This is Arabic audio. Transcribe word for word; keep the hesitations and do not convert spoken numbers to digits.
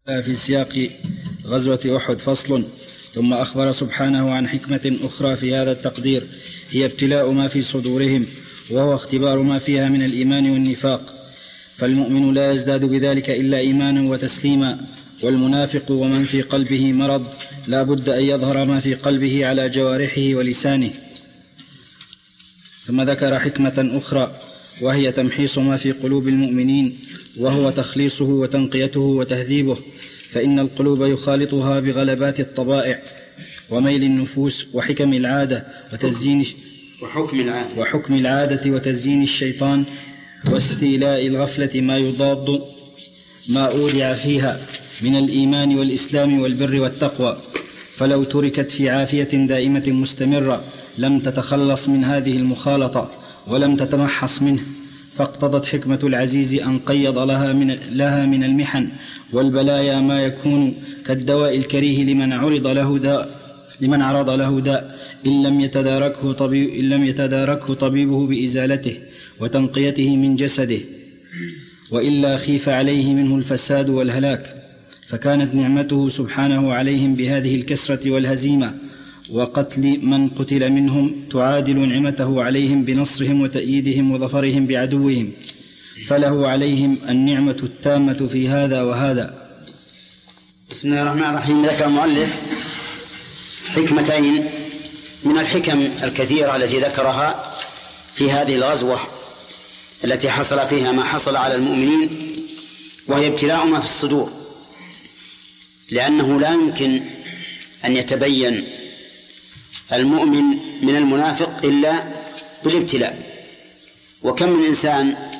في سياق غزوة أحد فصل. ثم أخبر سبحانه عن حكمة أخرى في هذا التقدير، هي ابتلاء ما في صدورهم، وهو اختبار ما فيها من الإيمان والنفاق، فالمؤمن لا يزداد بذلك إلا إيمانا وتسليما، والمنافق ومن في قلبه مرض لا بد أن يظهر ما في قلبه على جوارحه ولسانه. ثم ذكر حكمة أخرى، وهي تمحيص ما في قلوب المؤمنين، وهو تخليصه وتنقيته وتهذيبه، فإن القلوب يخالطها بغلبات الطبائع وميل النفوس وحكم العادة وتزيين وحكم العادة, وحكم العادة وتزيين الشيطان واستيلاء الغفلة ما يضاد ما أودع فيها من الإيمان والإسلام والبر والتقوى، فلو تركت في عافية دائمة مستمرة لم تتخلص من هذه المخالطة ولم تتمحص منه، فاقتضت حكمة العزيز أن قيض لها من, لها من المحن والبلايا ما يكون كالدواء الكريه لمن عرض له داء لمن عرض له داء إن لم يتداركه طبيب إن لم يتداركه طبيبه بإزالته وتنقيته من جسده، وإلا خيف عليه منه الفساد والهلاك. فكانت نعمته سبحانه عليهم بهذه الكسرة والهزيمة وقتل من قتل منهم تعادل نعمته عليهم بنصرهم وتأييدهم وظفرهم بعدوهم، فله عليهم النعمة التامة في هذا وهذا. بسم الله الرحمن الرحيم. ذكر المؤلف حكمتين من الحكم الكثيرة التي ذكرها في هذه الغزوة التي حصل فيها ما حصل على المؤمنين، وهي ابتلاء ما في الصدور، لأنه لا يمكن أن يتبين المؤمن من المنافق إلا بالابتلاء. وكم من إنسان